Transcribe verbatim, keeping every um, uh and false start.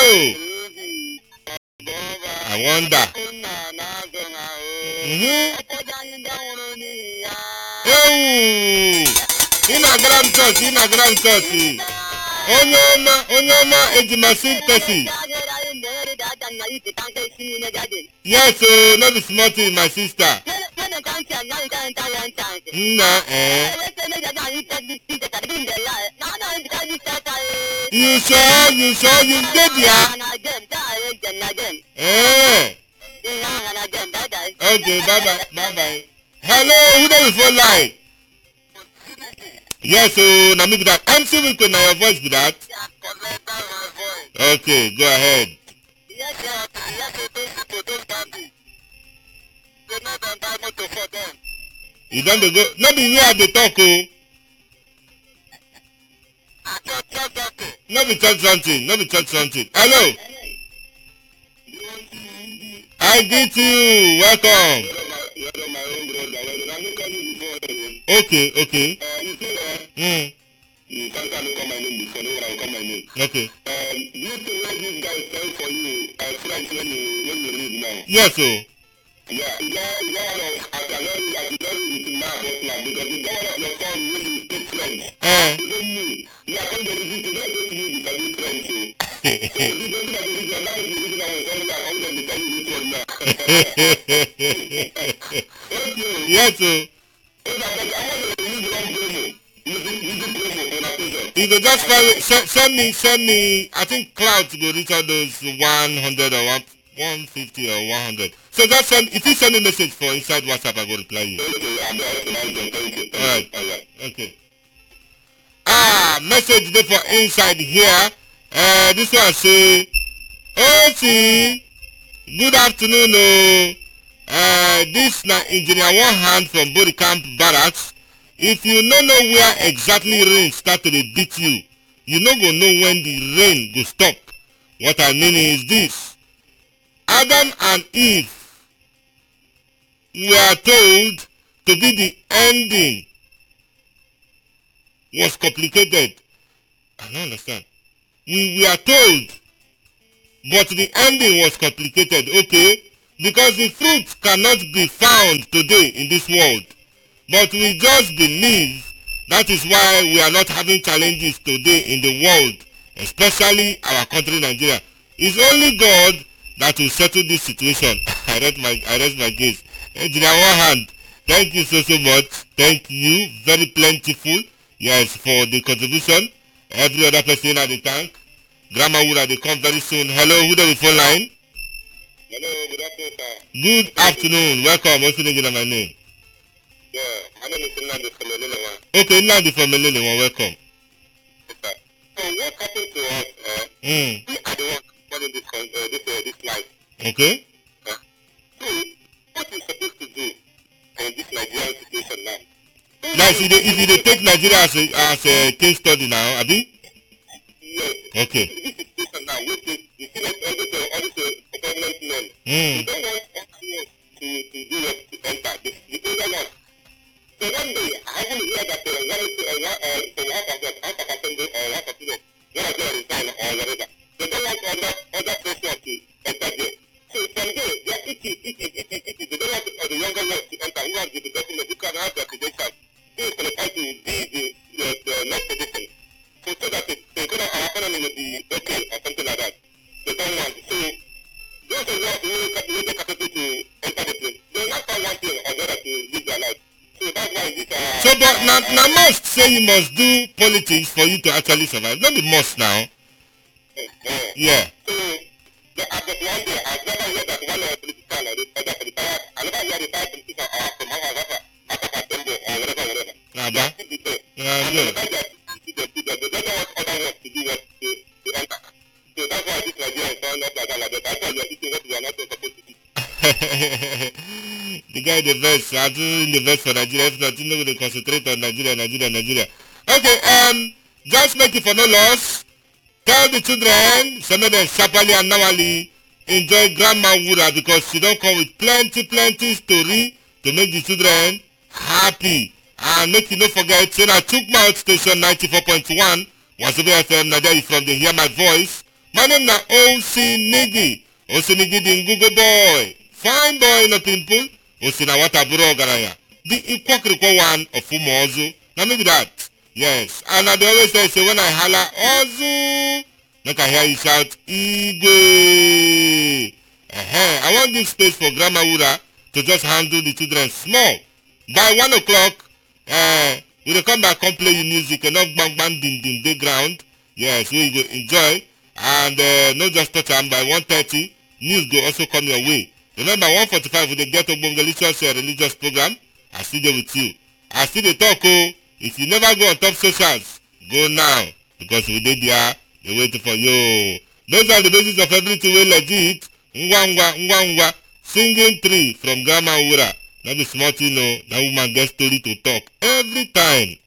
Hello. I wonder. Mm-hmm. Hey. In a grand church, in a grand church. Onyoma, Onyoma, Ejima sympathy. Yes, oh, not the small thing, my sister. Nah, eh. You saw, you saw, you did, yeah. Eh. Okay, bye bye, bye bye. Hello, who does phone line? Yes, so now me that. M C Winkle, now your voice be that. Okay, go ahead. You don't go. No be here they talk, oh. No be talk something. No be talk something. Hello. I greet you. Welcome. Okay, okay. Mm. Okay. Yes, sir. Yeah, yeah, yeah. I can only, I can only with my boss now because the governor of your phone really speak French. Eh. You don't need. You are going to listen to that don't need to speak French. So you don't have to listen. That is the reason I was telling you I'm going to tell you this one now. Thank you. Yes, sir. You could just send, send, send me, send me. I think cloud to go reach out those one hundred or one. one fifty or one hundred. So just send, if you send a message for inside WhatsApp, I will reply you. Okay, I'm thank you. Alright, alright, okay. Ah, message there for inside here. Uh, this one say, oh, see, good afternoon, oh. Uh, this na engineer one hand from Body Camp Barracks. If you no know where exactly rain start to beat you, you no go know when the rain go stop. What I mean is this. Adam and Eve were told to be the ending was complicated. I don't understand. We were told, but the ending was complicated, okay? Because the fruit cannot be found today in this world. But we just believe that is why we are not having challenges today in the world, especially our country, Nigeria. It's only God that will settle this situation. I read my I raise my case. Engineer one hand. Thank you so so much. Thank you. Very plentiful. Yes, for the contribution. Every other person at the tank. Grandma Wura, they come very soon. Hello, who the phone line? Hello, good afternoon, sir. Good afternoon. Welcome. What's the name of my name? Yeah, my name is Nnamdi from Elelewa. Okay, Nnamdi from Elelewa. Welcome. Yes, sir. So what happened to us? Uh, mm. We are the ones running this, uh, this, uh, this life. Okay. Uh, so, what we supposed to do in this Nigerian situation now? Now, if you, if you take Nigeria as a, as a case study now, Abi? Yes. Okay. This situation now, we see, you see like all this, uh, all this uh, government men. Mm. We don't want us to, to do what to enter. The, the program us. So one day, I haven't heard that uh, one is uh, one, uh, so one of the one of the assembly or one of the students, one of them resign or whatever. They don't like other other person to enter there. So from there, they are eating, eating, eating, eating. They don't like uh, the younger ones to enter. Who have the document, who can have their credentials. They qualify to be the the, the next edition. So so that the the our economy will be okay or something like that. They don't want. So those are what who who get capable to enter the place. They will not find one thing or the other to live their life. So that's why this. Uh, so but now now must say you must do politics for you to actually survive. Not the must now. Uh, yeah. So the at the one day I never heard that one uh, politician or the other politician. I never heard the five politician or from our whatever after September or whatever whatever. Nah, but. Yeah, yeah. The guy the best, I do the best for Nigeria. If not, you know they concentrate on Nigeria, Nigeria, Nigeria. Okay, um, just make it for no loss. Tell the children, some of them sharply and normally enjoy Grandma Wura because she don't come with plenty, plenty story to make the children happy. And make you not forget, say I took my out station ninety-four point one, was over F M, now there you from the Hear My Voice. My name na Osinigi. Osinigi the Google boy. Fine boy no pimple. Osina wataburo ogaranya. The ikwakirikwa one of Umozu. Now maybe that. Yes. And I always say, say when I holla Ozu, make I hear you shout Igwe. Uh-huh. I want give space for Grandma Ura to just handle the children small. By one o'clock, uh, we will come back and play you music and not bang bang ding ding the ground. Yes, we will enjoy. And uh, not just touch them by one thirty, news will also come your way. Remember, one forty-five with the Ghetto Bongalicious uh, religious program. I still there with you. I still the talk, oh. If you never go on top socials, go now. Because we did there, they're waiting for you. Those are the basis of everything we legit. Ngwa ngwa ngwa ngwa. Singing three from Grandma Ura. That is smart, you know. That woman gets story to talk every time.